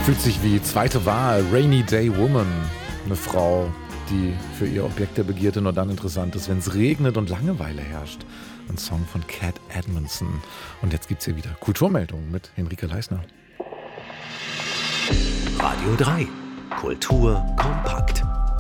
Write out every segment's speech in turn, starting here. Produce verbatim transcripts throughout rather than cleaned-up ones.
Fühlt sich wie zweite Wahl, Rainy Day Woman. Eine Frau, die für ihr Objekt der Begierde nur dann interessant ist, wenn es regnet und Langeweile herrscht. Ein Song von Cat Edmondson. Und jetzt gibt's hier wieder Kulturmeldungen mit Henrike Leisner. Radio drei. Kultur kompakt.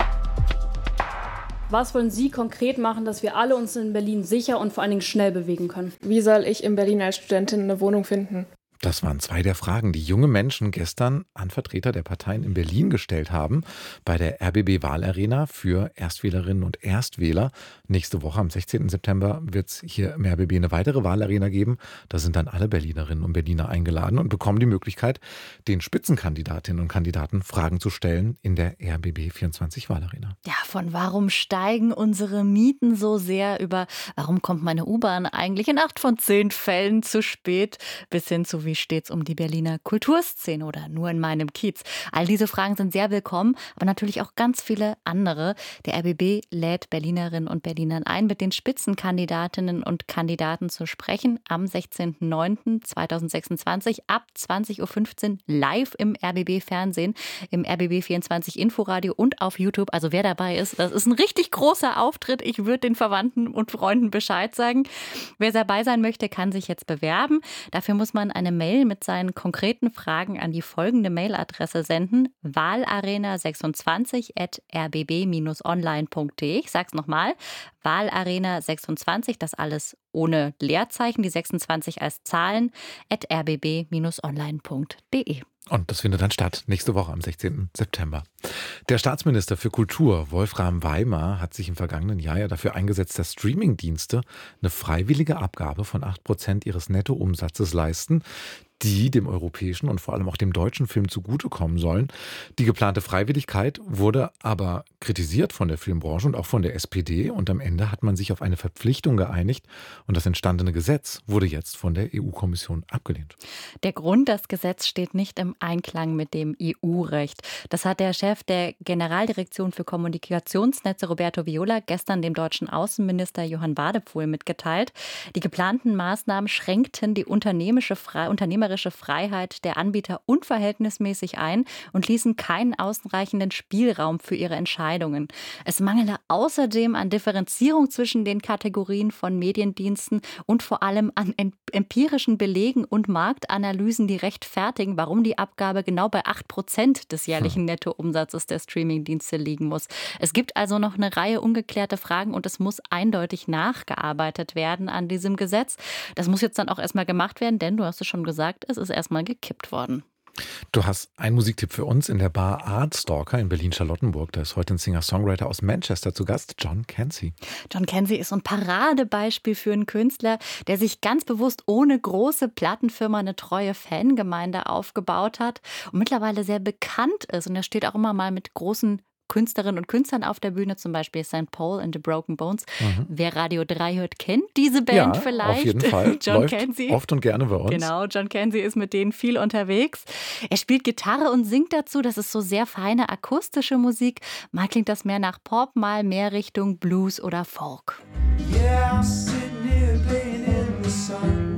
Was wollen Sie konkret machen, dass wir alle uns in Berlin sicher und vor allen Dingen schnell bewegen können? Wie soll ich in Berlin als Studentin eine Wohnung finden? Das waren zwei der Fragen, die junge Menschen gestern an Vertreter der Parteien in Berlin gestellt haben, bei der R B B-Wahlarena für Erstwählerinnen und Erstwähler. Nächste Woche, am sechzehnten September, wird es hier im R B B eine weitere Wahlarena geben. Da sind dann alle Berlinerinnen und Berliner eingeladen und bekommen die Möglichkeit, den Spitzenkandidatinnen und Kandidaten Fragen zu stellen in der R B B vierundzwanzig Wahlarena. Ja, von warum steigen unsere Mieten so sehr über warum kommt meine U-Bahn eigentlich in acht von zehn Fällen zu spät, bis hin zu wie steht's um die Berliner Kulturszene oder nur in meinem Kiez. All diese Fragen sind sehr willkommen, aber natürlich auch ganz viele andere. Der R B B lädt Berlinerinnen und Berlinern ein, mit den Spitzenkandidatinnen und Kandidaten zu sprechen am sechzehnten neunten zweitausendsechsundzwanzig ab zwanzig Uhr fünfzehn live im R B B-Fernsehen, im R B B vierundzwanzig Inforadio und auf YouTube. Also wer dabei ist, das ist ein richtig großer Auftritt. Ich würde den Verwandten und Freunden Bescheid sagen. Wer dabei sein möchte, kann sich jetzt bewerben. Dafür muss man eine Mail mit seinen konkreten Fragen an die folgende Mailadresse senden: wahlarena sechsundzwanzig at r b b dash online punkt d e. Ich sag's nochmal: wahlarena sechsundzwanzig, das alles ohne Leerzeichen, die sechsundzwanzig als Zahlen, at r b b dash online punkt d e. Und das findet dann statt, nächste Woche am sechzehnten September. Der Staatsminister für Kultur, Wolfram Weimar, hat sich im vergangenen Jahr ja dafür eingesetzt, dass Streamingdienste eine freiwillige Abgabe von acht Prozent ihres Nettoumsatzes leisten, die dem europäischen und vor allem auch dem deutschen Film zugutekommen sollen. Die geplante Freiwilligkeit wurde aber kritisiert von der Filmbranche und auch von der S P D. Und am Ende hat man sich auf eine Verpflichtung geeinigt. Und das entstandene Gesetz wurde jetzt von der E U-Kommission abgelehnt. Der Grund, das Gesetz steht nicht im Einklang mit dem E U-Recht. Das hat der Chef der Generaldirektion für Kommunikationsnetze, Roberto Viola, gestern dem deutschen Außenminister Johann Wadephul mitgeteilt. Die geplanten Maßnahmen schränkten die unternehmerische Fre- unternehmerische Freiheit der Anbieter unverhältnismäßig ein und ließen keinen ausreichenden Spielraum für ihre Entscheidungen. Es mangele außerdem an Differenzierung zwischen den Kategorien von Mediendiensten und vor allem an empirischen Belegen und Marktanalysen, die rechtfertigen, warum die Abgabe genau bei acht Prozent des jährlichen Nettoumsatzes der Streamingdienste liegen muss. Es gibt also noch eine Reihe ungeklärte Fragen und es muss eindeutig nachgearbeitet werden an diesem Gesetz. Das muss jetzt dann auch erstmal gemacht werden, denn du hast es schon gesagt, es ist erstmal gekippt worden. Du hast einen Musiktipp für uns in der Bar Artstalker in Berlin-Charlottenburg. Da ist heute ein Singer-Songwriter aus Manchester zu Gast, John Cansey. John Cansey ist so ein Paradebeispiel für einen Künstler, der sich ganz bewusst ohne große Plattenfirma eine treue Fangemeinde aufgebaut hat und mittlerweile sehr bekannt ist. Und er steht auch immer mal mit großen Künstlerinnen und Künstlern auf der Bühne, zum Beispiel Sankt Paul and the Broken Bones. Mhm. Wer Radio drei hört, kennt diese Band ja, vielleicht. Auf jeden Fall. John Läuft Cansey. Oft und gerne bei uns. Genau, John Cansey ist mit denen viel unterwegs. Er spielt Gitarre und singt dazu. Das ist so sehr feine akustische Musik. Mal klingt das mehr nach Pop, mal mehr Richtung Blues oder Folk. Yeah, I'm sitting here playing in the sun.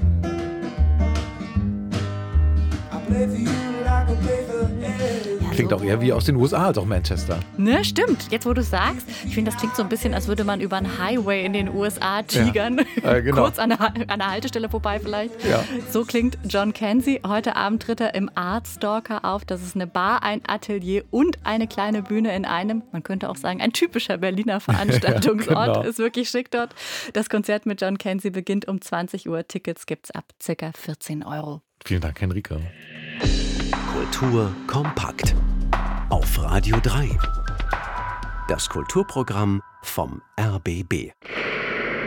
I play for you like I play for everyone. Klingt auch eher wie aus den U S A als auch Manchester. Ne, stimmt. Jetzt, wo du es sagst, ich finde, das klingt so ein bisschen, als würde man über einen Highway in den U S A tigern. Ja, äh, genau. Kurz an der, an der Haltestelle vorbei vielleicht. Ja. So klingt John Cansey. Heute Abend tritt er im Artstalker auf. Das ist eine Bar, ein Atelier und eine kleine Bühne in einem. Man könnte auch sagen, ein typischer Berliner Veranstaltungsort. Ja, genau. Ist wirklich schick dort. Das Konzert mit John Cansey beginnt um zwanzig Uhr. Tickets gibt's ab ca. vierzehn Euro. Vielen Dank, Henrike. Kultur kompakt. Auf Radio drei. Das Kulturprogramm vom R B B.